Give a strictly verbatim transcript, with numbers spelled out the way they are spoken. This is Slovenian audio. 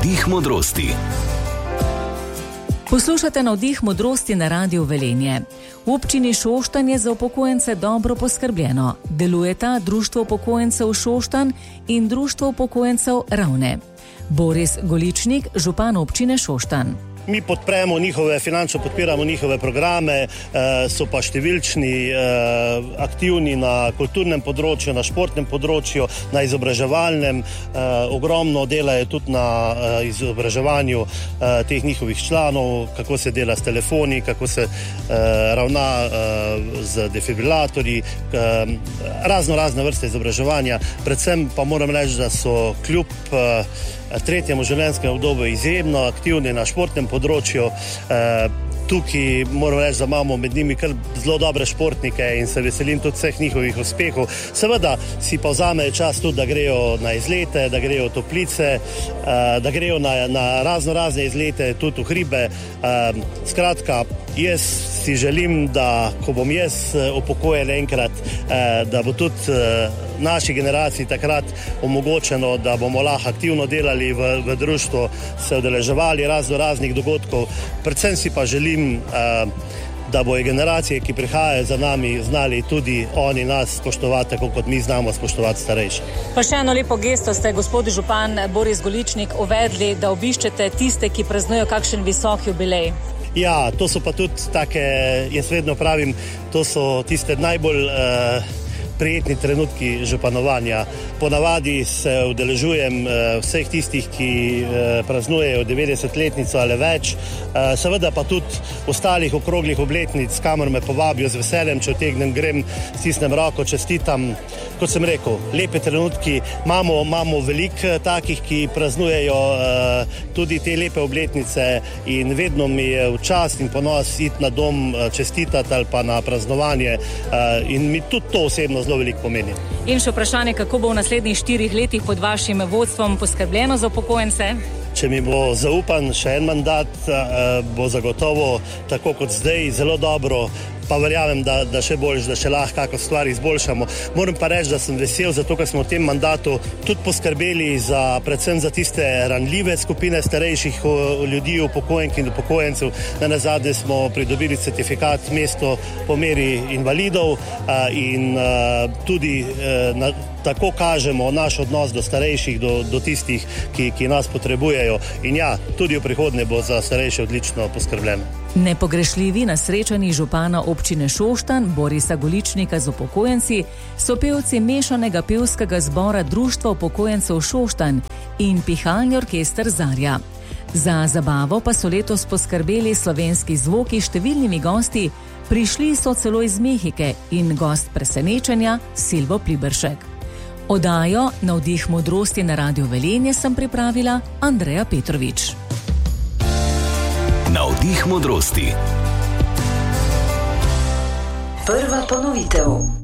Navdih modrosti. Poslušate Navdih modrosti na Radiu Velenje. V občini Šoštanj je za upokojence dobro poskrbljeno. Delujeta Društvo upokojencev Šoštanj in Društvo upokojencev Ravne. Boris Goličnik, župan občine Šoštanj. Mi podpremo njihove, finančno podpiramo njihove programe, so pa številčni, aktivni na kulturnem področju, na športnem področju, na izobraževalnem, ogromno delajo tudi na izobraževanju teh njihovih članov, kako se dela s telefoni, kako se ravna z defibrilatorji, razno razne vrste izobraževanja. Predvsem pa moram reči, da so kljub tretjemu življenjskemu obdobju izjemno aktivni na športnem področju. Tukaj moram reči, da imamo med njimi kar zelo dobre športnike in se veselim tudi vseh njihovih uspehov. Seveda si pa vzamejo čas tudi, da grejo na izlete, da grejo v toplice, da grejo na, na razno razne izlete, tudi v hribe. Skratka, jaz si želim, da ko bom jaz upokojen enkrat, da bo tudi naši generaciji takrat omogočeno, da bomo lahko aktivno delali v, v društvu, se udeleževali razno raznih dogodkov. Predvsem si pa želim, da bojo generacije, ki prihajajo za nami, znali tudi oni nas spoštovati, tako kot mi znamo spoštovati starejše. Pa še eno lepo gesto ste, gospod župan Boris Goličnik, uvedli, da obiščete tiste, ki praznujejo kakšen visok jubilej. Ja, to so pa tudi take, jaz vedno pravim, to so tiste najbolj uh, prijetni trenutki županovanja. Ponavadi se udeležujem uh, vseh tistih, ki uh, praznujejo devetdesetletnico ali več, uh, seveda pa tudi ostalih okroglih obletnic, kamor me povabijo z veseljem, če otegnem, grem, stisnem roko, čestitam. Kot sem rekel, lepe trenutki, imamo, imamo veliko takih, ki praznujejo uh, tudi te lepe obletnice in vedno mi je v čast in ponos iti na dom uh, čestitati ali pa na praznovanje uh, in mi tudi to osebno zelo veliko pomeni. In še vprašanje, kako bo v naslednjih štirih letih pod vašim vodstvom poskrbljeno za upokojence? Če mi bo zaupan še en mandat, uh, bo zagotovo tako kot zdaj zelo dobro, pa verjamem, da, da še boljš, da še lahko kako stvari izboljšamo. Moram pa reči, da sem vesel, zato ker smo v tem mandatu tudi poskrbeli za, predvsem za tiste ranljive skupine starejših ljudi, upokojenk in upokojencev. Nenazadnje smo pridobili certifikat mesto po meri invalidov in tudi na, tako kažemo naš odnos do starejših, do, do tistih, ki, ki nas potrebujejo. In ja, tudi v prihodnje bo za starejše odlično poskrbljeno. Nepogrešljivi na srečanji župana občine Šoštanj Borisa Goličnika z upokojenci so pevci mešanega pevskega zbora Društva upokojencev Šoštanj in pihalni orkester Zarja. Za zabavo pa so letos poskrbeli slovenski zvoki s številnimi gosti, prišli so celo iz Mehike in gost presenečenja Silvo Pliberšek. Oddajo Navdih modrosti na Radiu Velenje sem pripravila Andreja Petrovič. Navdih modrosti. Prva ponovitev.